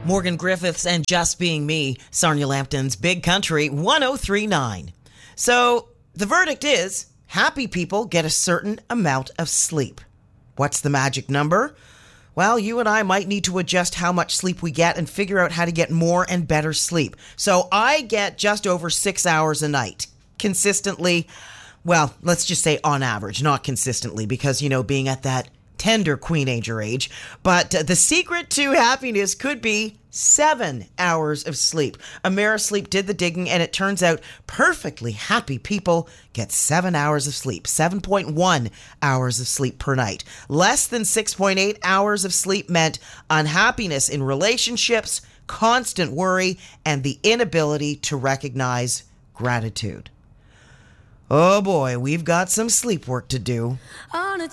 Morgan Griffiths and Just Being Me, Sarnia Lampton's Big Country 1039. So the verdict is happy people get a certain amount of sleep. What's the magic number? Well, you and I might need to adjust how much sleep we get and figure out how to get more and better sleep. So I get just over 6 hours a night. Consistently, well, let's just say on average, not consistently, because, being at that tender queenager age. But the secret to happiness could be 7 hours of sleep. Amerisleep did the digging, and it turns out perfectly happy people get 7 hours of sleep, 7.1 hours of sleep per night. Less than 6.8 hours of sleep meant unhappiness in relationships, constant worry, and the inability to recognize gratitude. Oh boy, we've got some sleep work to do.